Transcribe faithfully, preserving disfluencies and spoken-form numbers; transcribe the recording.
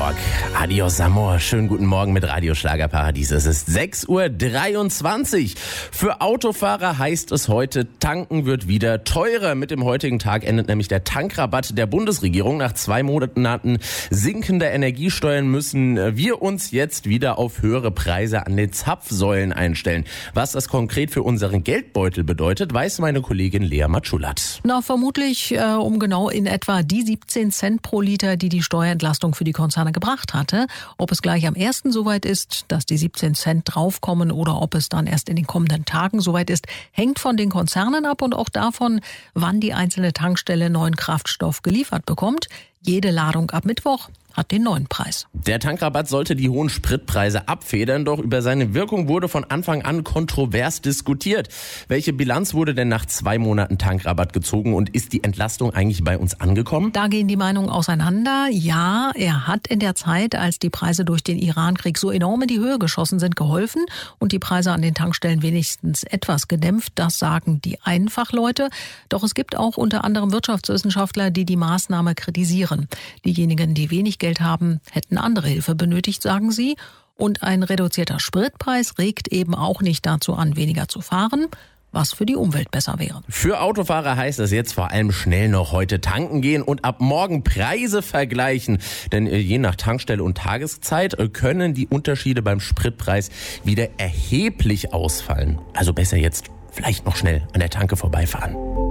York. Adios, Amor. Schönen guten Morgen mit Radio Schlagerparadies. Es ist sechs Uhr dreiundzwanzig. Für Autofahrer heißt es heute, tanken wird wieder teurer. Mit dem heutigen Tag endet nämlich der Tankrabatt der Bundesregierung. Nach zwei Monaten sinkender Energiesteuern müssen wir uns jetzt wieder auf höhere Preise an den Zapfsäulen einstellen. Was das konkret für unseren Geldbeutel bedeutet, weiß meine Kollegin Lea Matschulat. Na, vermutlich äh, um genau in etwa die siebzehn Cent pro Liter, die die Steuerentlastung für die Konzerne gebracht hatte. Ob es gleich am ersten soweit ist, dass die siebzehn Cent draufkommen oder ob es dann erst in den kommenden Tagen soweit ist, hängt von den Konzernen ab und auch davon, wann die einzelne Tankstelle neuen Kraftstoff geliefert bekommt. Jede Ladung ab Mittwoch hat den neuen Preis. Der Tankrabatt sollte die hohen Spritpreise abfedern, doch über seine Wirkung wurde von Anfang an kontrovers diskutiert. Welche Bilanz wurde denn nach zwei Monaten Tankrabatt gezogen und ist die Entlastung eigentlich bei uns angekommen? Da gehen die Meinungen auseinander. Ja, er hat in der Zeit, als die Preise durch den Irankrieg so enorm in die Höhe geschossen sind, geholfen und die Preise an den Tankstellen wenigstens etwas gedämpft. Das sagen die Einfachleute. Doch es gibt auch unter anderem Wirtschaftswissenschaftler, die die Maßnahme kritisieren. Diejenigen, die wenig Geld haben, hätten andere Hilfe benötigt, sagen sie. Und ein reduzierter Spritpreis regt eben auch nicht dazu an, weniger zu fahren, was für die Umwelt besser wäre. Für Autofahrer heißt das jetzt vor allem schnell noch heute tanken gehen und ab morgen Preise vergleichen. Denn je nach Tankstelle und Tageszeit können die Unterschiede beim Spritpreis wieder erheblich ausfallen. Also besser jetzt vielleicht noch schnell an der Tanke vorbeifahren.